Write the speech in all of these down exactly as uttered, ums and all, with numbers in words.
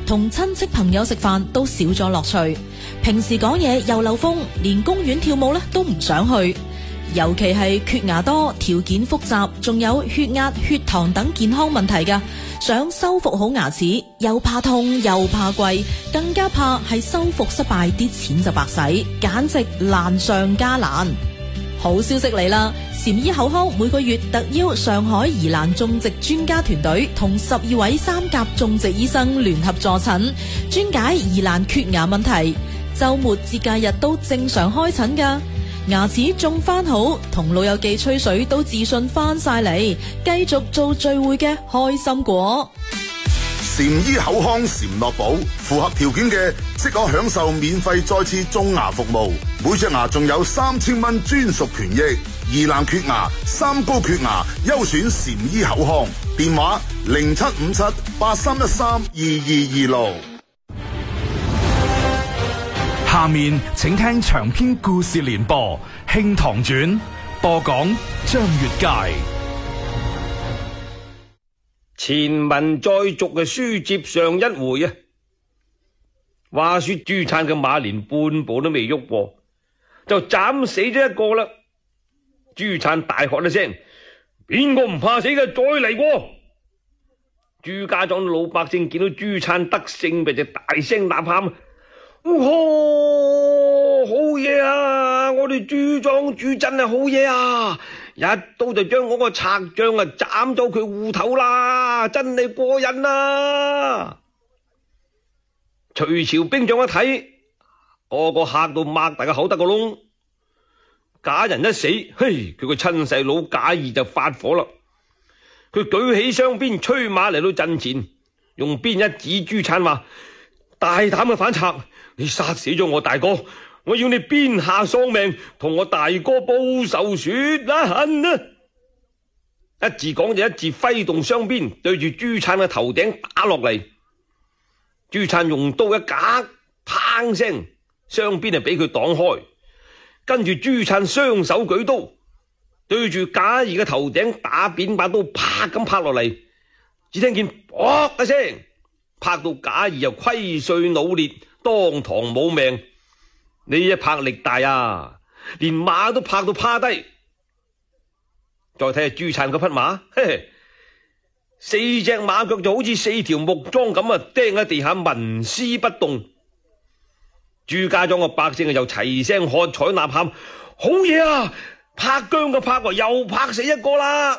同親戚朋友食飯都少咗樂趣。平時講嘢又漏風，連公園跳舞咧都唔想去。尤其係缺牙多、條件複雜，仲有血壓、血糖等健康問題㗎。想修復好牙齒，又怕痛又怕貴，更加怕係修復失敗，啲錢就白使，簡直難上加難。好消息嚟啦！禪醫口腔每個月特邀上海宜蘭種植專家團隊同十二位三甲種植醫生聯合助診，專解宜蘭缺牙問題。週末節假日都正常開診㗎。牙齒種翻好，同老友記吹水都自信翻晒嚟，繼續做聚會嘅開心果。 禪醫口腔禪樂寶，符合條件嘅即可享受免費再次種牙服務，每隻牙仲有三千蚊專屬權益。宜蘭缺牙、三高缺牙，優選禪醫口腔。電話零七五七八三一三二二二六。 下面請聽長篇故事連播《興唐傳》，播講張月佳。 前文再續嘅書接上一回啊，話說朱粲嘅馬連半步都未喐過，就斬死咗一個啦。朱粲大喝一聲：邊個唔怕死嘅，再嚟過！朱家莊老百姓見到朱粲得勝，咪就大聲吶喊：哦，好嘢啊！我哋朱莊主真係好嘢啊！一刀就將嗰個賊將啊斬咗佢戶頭啦，真係過癮啦！隋朝兵將一睇，個個嚇到擘大個口得個窿。賈人一死，嘿，佢個親細佬賈誼就發火啦。佢舉起雙鞭，催馬嚟到陣前，用鞭一指朱粲話：大膽嘅反賊，你殺死咗我大哥，我要你鞭下喪命，同我大哥報仇雪恨啊！一字講就一字揮動雙鞭，對住朱粲嘅頭頂打落嚟。朱粲用刀一夾，砰聲，雙鞭就俾佢擋開。跟住朱粲雙手舉刀，對住賈誼嘅頭頂打扁，把刀啪咁拍落嚟。只聽見卜一聲，拍到賈誼又虧碎腦裂，當堂冇命。呢一拍力大啊，連馬都拍到趴低。再睇下朱粲嗰匹馬，嘿嘿，四隻馬腳就好似四條木樁咁啊，釘喺地下紋絲不動。朱家莊嘅百姓又齊聲喝彩吶喊：好嘢啊！拍姜嘅拍又拍死一個啦！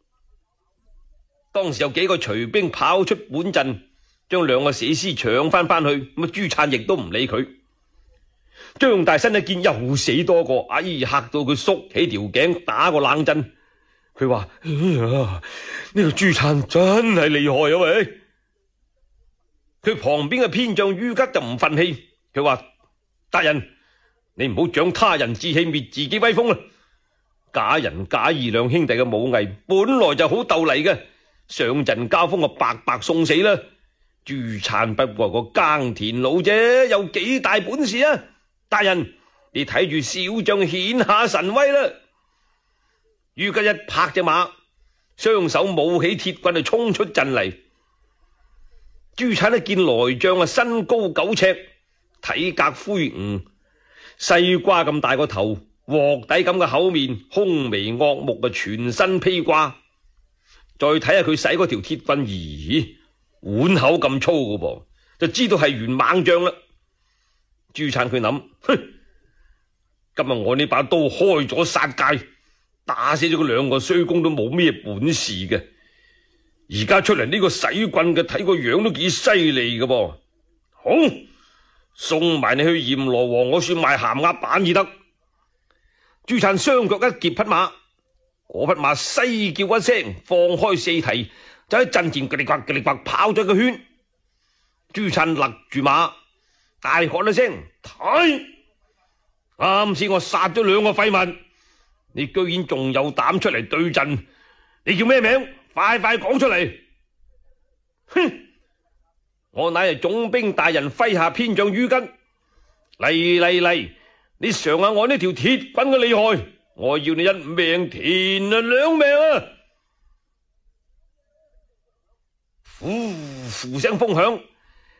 當時有幾個隨兵跑出本陣，將兩個死屍搶翻翻去。咁啊，朱粲亦都唔理佢。張大新一見又死多個，哎，嚇到佢縮起條頸打個冷震。佢話：哎呀，呢個朱粲真係厲害啊！喂，佢旁邊嘅偏將于吉就唔忿氣，佢話：大人，你唔好長他人志氣，滅自己威風啦！賈人賈誼兩兄弟嘅武藝本來就好鬥嚟嘅，上陣交鋒啊，白白送死啦！朱粲不過個耕田佬啫，有幾大本事啊！大人，你睇住小將顯下神威啦！于吉一拍隻馬，雙手舞起鐵棍就衝出陣嚟。朱粲一見來將啊，身高九尺，體格魁梧，西瓜咁大個頭，鑊底咁嘅口面，凶眉惡目啊，全身披掛。再睇下佢使嗰條鐵棍，咦，碗口咁粗噶噃，就知道係員猛將啦。朱粲佢諗，哼，今日我呢把刀開咗殺戒，打死咗佢兩個衰公都冇咩本事嘅。而家出嚟呢個使棍嘅，睇個樣都幾犀利噶噃。好，送埋你去閻羅王，我算賣鹹鴨蛋至得。朱粲雙腳一劫匹馬，嗰匹馬西叫一聲，放開四蹄，就喺陣前嘰哩呱嘰哩呱跑咗個圈。朱粲勒住馬，大喝一聲：睇！啱先我殺咗兩個廢物，你居然仲有膽出嚟對陣？你叫咩名？快快講出嚟！哼！我乃係總兵大人麾下偏將于吉，嚟嚟嚟！你嘗下我呢條鐵棍嘅厲害，我要你一命填啊兩命啊！呼呼聲風響，